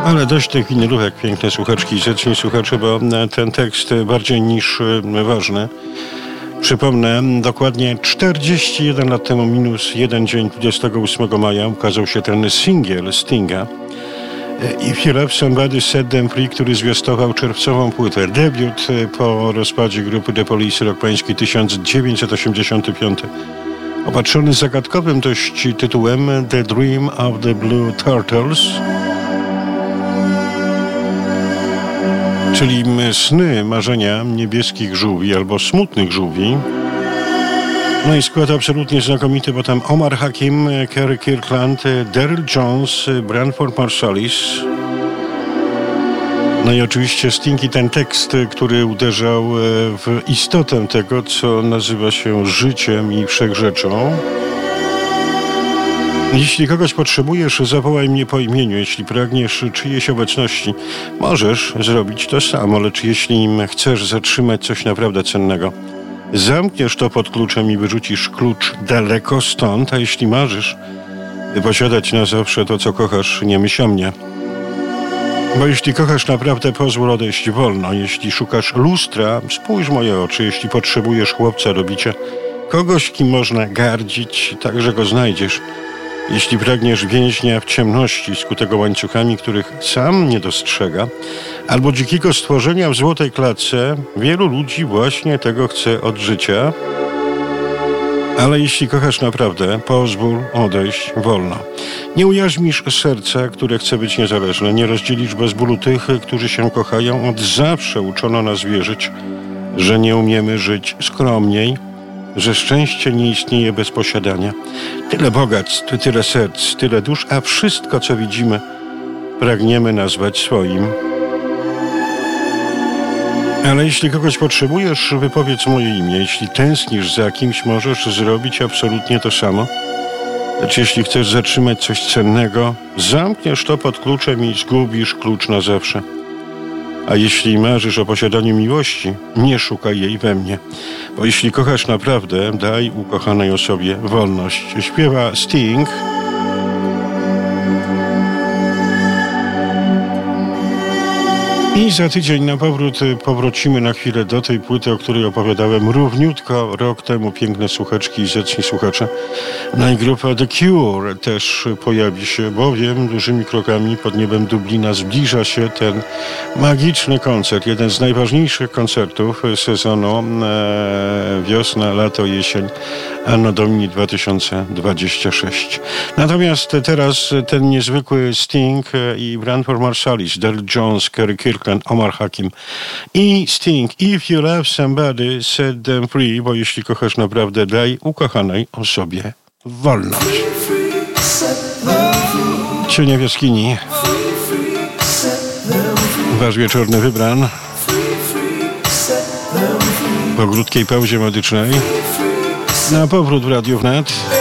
Ale dość tych winylówek, piękne słuchaczki i zacni słuchacze, bo ten tekst bardziej niż ważny. Przypomnę, dokładnie 41 lat temu, minus jeden dzień, 28 maja, ukazał się ten singiel Stinga If You Love Somebody Set Them Free, który zwiastował czerwcową płytę. Debiut po rozpadzie grupy The Police, rok pański 1985. Opatrzony zagadkowym dość tytułem The Dream of the Blue Turtles, czyli sny, marzenia niebieskich żółwi albo smutnych żółwi. No i skład absolutnie znakomity, bo tam Omar Hakim, Kerry Kirkland, Daryl Jones, Branford Marsalis. No i oczywiście Sting i ten tekst, który uderzał w istotę tego, co nazywa się życiem i wszechrzeczą. Jeśli kogoś potrzebujesz, zawołaj mnie po imieniu. Jeśli pragniesz czyjejś obecności, możesz zrobić to samo, lecz jeśli chcesz zatrzymać coś naprawdę cennego, zamkniesz to pod kluczem i wyrzucisz klucz daleko stąd, a jeśli marzysz posiadać na zawsze to, co kochasz, nie myśl o mnie. Bo jeśli kochasz naprawdę, pozwól odejść wolno. Jeśli szukasz lustra, spójrz w moje oczy. Jeśli potrzebujesz chłopca do bicia, kogoś, kim można gardzić, także go znajdziesz. Jeśli pragniesz więźnia w ciemności, skutego łańcuchami, których sam nie dostrzega, albo dzikiego stworzenia w złotej klatce, wielu ludzi właśnie tego chce od życia. Ale jeśli kochasz naprawdę, pozwól odejść wolno. Nie ujarzmisz serca, które chce być niezależne. Nie rozdzielisz bez bólu tych, którzy się kochają. Od zawsze uczono nas wierzyć, że nie umiemy żyć skromniej, że szczęście nie istnieje bez posiadania. Tyle bogactw, tyle serc, tyle dusz, a wszystko, co widzimy, pragniemy nazwać swoim. Ale jeśli kogoś potrzebujesz, wypowiedz moje imię. Jeśli tęsknisz za kimś, możesz zrobić absolutnie to samo. Lecz jeśli chcesz zatrzymać coś cennego, zamkniesz to pod kluczem i zgubisz klucz na zawsze. A jeśli marzysz o posiadaniu miłości, nie szukaj jej we mnie. Bo jeśli kochasz naprawdę, daj ukochanej osobie wolność. Śpiewa Sting. I za tydzień na powrót powrócimy na chwilę do tej płyty, o której opowiadałem równiutko rok temu. Piękne słuchaczki i zacni słuchacze. No i grupa The Cure też pojawi się, bowiem dużymi krokami pod niebem Dublina zbliża się ten magiczny koncert. Jeden z najważniejszych koncertów sezonu wiosna, lato, jesień, Anno Domini 2026. Natomiast teraz ten niezwykły Sting i Branford Marsalis, Daryl Jones, Kerry Kirkland, Omar Hakim i Sting. If you love somebody, set them free, bo jeśli kochasz naprawdę, daj ukochanej osobie wolność. Cienie w jaskini. Wasz wieczorny wybran. Po krótkiej pauzie medycznej. Na powrót w Radiu Wnet.